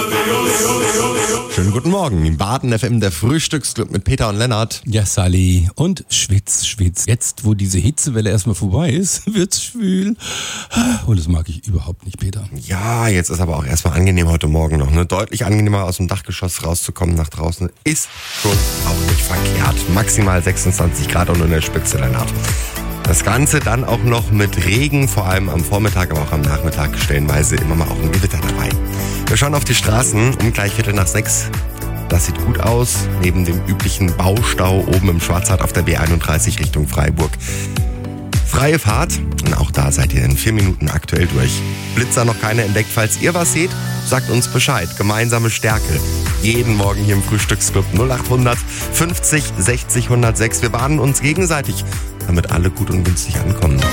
Schönen guten Morgen. Im Baden FM, der Frühstücksclub mit Peter und Lennart. Ja, Sally. Und schwitz. Jetzt, wo diese Hitzewelle erstmal vorbei ist, wird's schwül. Und das mag ich überhaupt nicht, Peter. Ja, jetzt ist aber auch erstmal angenehm heute Morgen noch. Ne? Deutlich angenehmer aus dem Dachgeschoss rauszukommen nach draußen ist schon auch nicht verkehrt. Maximal 26 Grad und in der Spitze, Lennart. Das Ganze dann auch noch mit Regen, vor allem am Vormittag, aber auch am Nachmittag stellenweise immer mal auch ein Gewitter dabei. Wir schauen auf die Straßen um gleich 5:45. Das sieht gut aus, neben dem üblichen Baustau oben im Schwarzwald auf der B31 Richtung Freiburg. Freie Fahrt und auch da seid ihr in 4 Minuten aktuell durch. Blitzer noch keine entdeckt. Falls ihr was seht, sagt uns Bescheid. Gemeinsame Stärke. Jeden Morgen hier im Frühstücksclub 0800 50 60 106. Wir warnen uns gegenseitig, damit alle gut und günstig ankommen.